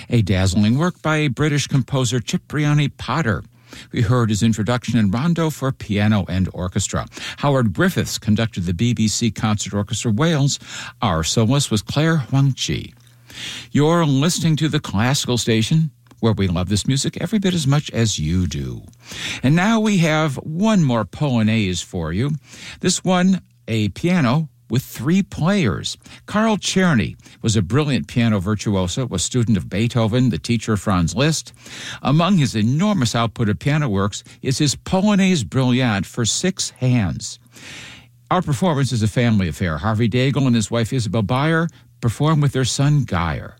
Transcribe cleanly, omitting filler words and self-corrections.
a dazzling work by British composer Cipriani Potter. We heard his introduction in Rondo for piano and orchestra. Howard Griffiths conducted the BBC Concert Orchestra Wales. Our soloist was Claire Huang-chi. You're listening to the Classical Station, where we love this music every bit as much as you do. And now we have one more Polonaise for you. This one, a piano with 3 players. Carl Czerny was a brilliant piano virtuoso, was student of Beethoven, the teacher Franz Liszt. Among his enormous output of piano works is his Polonaise Brillante for 6 hands. Our performance is a family affair. Harvey Daigle and his wife Isabel Bayer perform with their son Geyer.